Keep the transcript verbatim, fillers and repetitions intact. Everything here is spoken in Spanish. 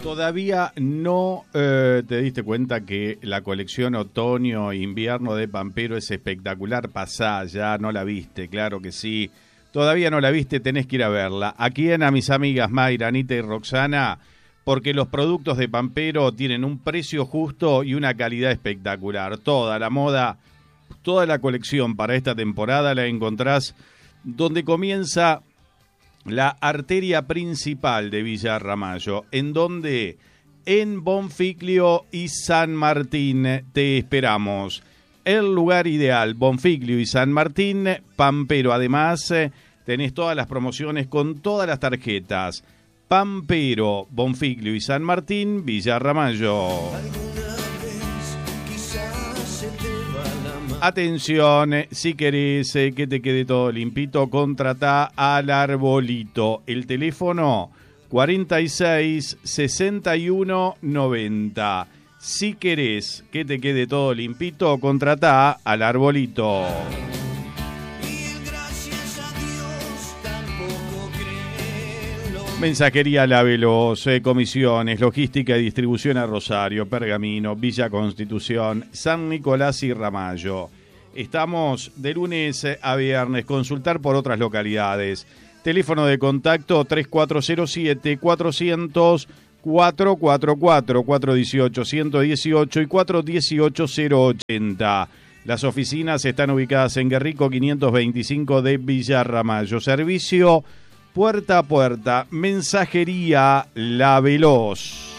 Todavía no eh, te diste cuenta que la colección otoño-invierno de Pampero es espectacular. Pasá, ya no la viste, claro que sí. Todavía no la viste, tenés que ir a verla. Aquí en a mis amigas Mayra, Anita y Roxana, porque los productos de Pampero tienen un precio justo y una calidad espectacular. Toda la moda, toda la colección para esta temporada la encontrás donde comienza la arteria principal de Villa Ramallo. ¿En donde? En Bonfiglio y San Martín. Te esperamos. El lugar ideal, Bonfiglio y San Martín. Pampero, además, tenés todas las promociones con todas las tarjetas. Pampero, Bonfiglio y San Martín, Villa Ramallo. Atención, si querés eh, que te quede todo limpito, contratá al Arbolito. El teléfono cuarenta y seis, sesenta y uno, noventa. Si querés que te quede todo limpito, contratá al Arbolito. Mensajería La Veloz, eh, comisiones, logística y distribución a Rosario, Pergamino, Villa Constitución, San Nicolás y Ramallo. Estamos de lunes a viernes. Consultar por otras localidades. Teléfono de contacto tres cuatro cero siete, cuatrocientos, cuatrocientos cuarenta y cuatro, cuatrocientos dieciocho, ciento dieciocho y cuatrocientos dieciocho, cero ochenta. Las oficinas están ubicadas en Guerrico quinientos veinticinco de Villa Ramallo. Servicio puerta a puerta, mensajería La Veloz.